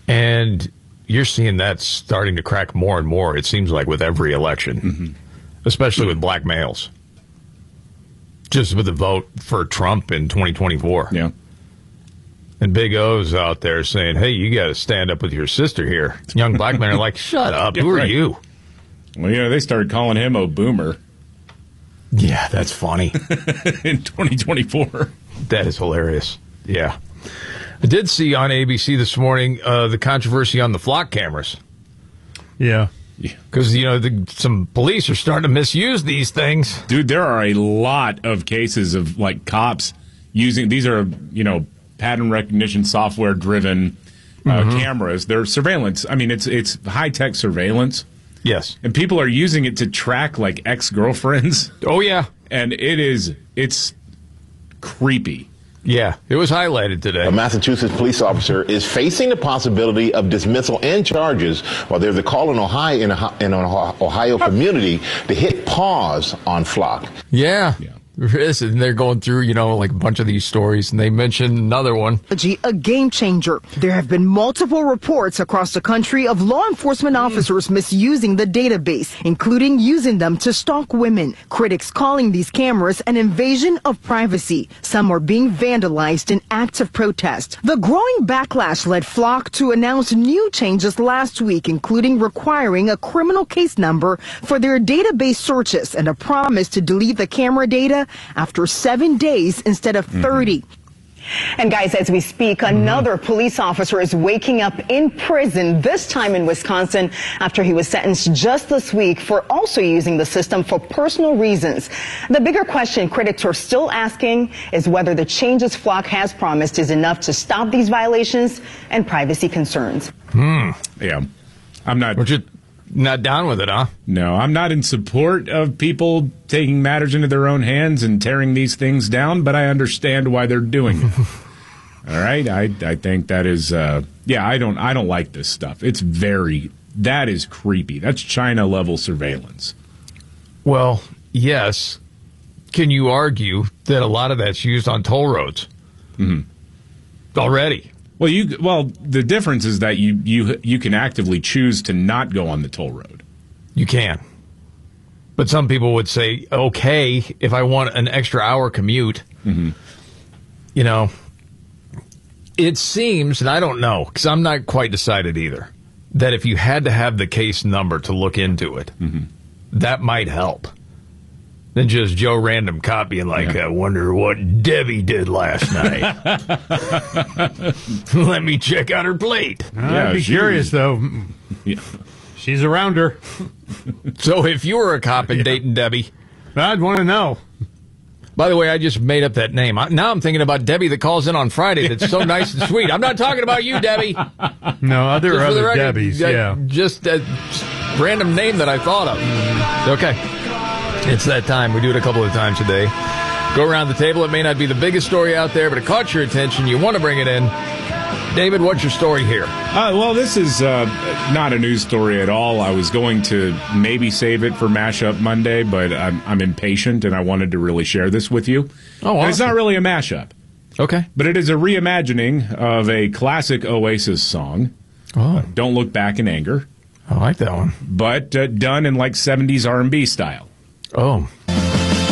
And you're seeing that starting to crack more and more, it seems like, with every election, especially with black males. Just with the vote for Trump in 2024. Yeah. And Big O's out there saying, hey, you got to stand up with your sister here. Young black men are like, shut up. Who are you? Well, they started calling him a boomer. Yeah, that's funny. In 2024. That is hilarious. Yeah. I did see on ABC this morning the controversy on the flock cameras. Yeah. Because, some police are starting to misuse these things. Dude, there are a lot of cases of, cops using, these are, pattern recognition software-driven cameras. They're surveillance. I mean, it's high-tech surveillance. Yes. And people are using it to track, ex-girlfriends. Oh, yeah. And it's creepy. Yeah, it was highlighted today. A Massachusetts police officer is facing the possibility of dismissal and charges while there's a call in Ohio, in an Ohio community to hit pause on flock. Yeah. And they're going through, a bunch of these stories, and they mentioned another one. A game changer. There have been multiple reports across the country of law enforcement officers misusing the database, including using them to stalk women. Critics calling these cameras an invasion of privacy. Some are being vandalized in acts of protest. The growing backlash led Flock to announce new changes last week, including requiring a criminal case number for their database searches and a promise to delete the camera data after 7 days instead of 30. And guys, as we speak, another police officer is waking up in prison, this time in Wisconsin, after he was sentenced just this week for also using the system for personal reasons. The bigger question critics are still asking is whether the changes Flock has promised is enough to stop these violations and privacy concerns. Yeah. I'm not... Not down with it, huh? No, I'm not in support of people taking matters into their own hands and tearing these things down, but I understand why they're doing it. All right? I think that is, I don't like this stuff. That is creepy. That's China-level surveillance. Well, yes. Can you argue that a lot of that's used on toll roads? Already. Well, the difference is that you can actively choose to not go on the toll road. You can. But some people would say, okay, if I want an extra hour commute, it seems, and I don't know, because I'm not quite decided either, that if you had to have the case number to look into it, that might help. Than just Joe Random copying I wonder what Debbie did last night. Let me check out her plate. I'd be curious, though. Yeah. She's around her. So if you were a cop and dating Debbie, I'd want to know. By the way, I just made up that name. Now I'm thinking about Debbie that calls in on Friday. That's so nice and sweet. I'm not talking about you, Debbie. No, other record, Debbies, yeah. Just a random name that I thought of. Okay. It's that time. We do it a couple of times a day. Go around the table. It may not be the biggest story out there, but it caught your attention. You want to bring it in. David, what's your story here? Well, this is not a news story at all. I was going to maybe save it for Mashup Monday, but I'm impatient, and I wanted to really share this with you. Oh, awesome. And it's not really a mashup. Okay. But it is a reimagining of a classic Oasis song, Don't Look Back in Anger. I like that one. But done in 70s R&B style. Oh.